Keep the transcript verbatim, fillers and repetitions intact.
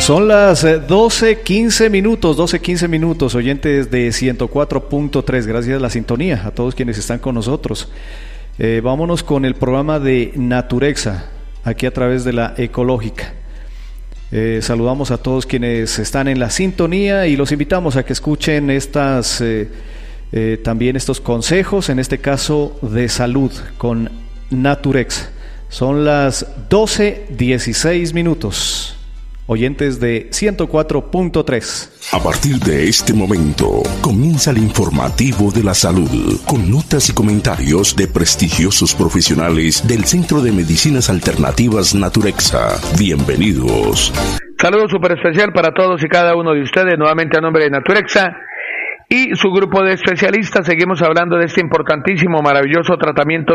Son las doce quince minutos, doce quince minutos, oyentes de ciento cuatro punto tres. Gracias a la sintonía, a todos quienes están con nosotros. Eh, vámonos con el programa de Naturexa, aquí a través de la Ecológica. Eh, saludamos a todos quienes están en la sintonía y los invitamos a que escuchen estas eh, eh, también estos consejos, en este caso de salud, con Naturexa. Son las doce dieciséis minutos. Oyentes de ciento cuatro punto tres. A partir de este momento comienza el informativo de la salud, con notas y comentarios de prestigiosos profesionales del Centro de Medicinas Alternativas Naturexa. Bienvenidos. Saludo súper especial para todos y cada uno de ustedes, nuevamente a nombre de Naturexa y su grupo de especialistas. Seguimos hablando de este importantísimo, maravilloso tratamiento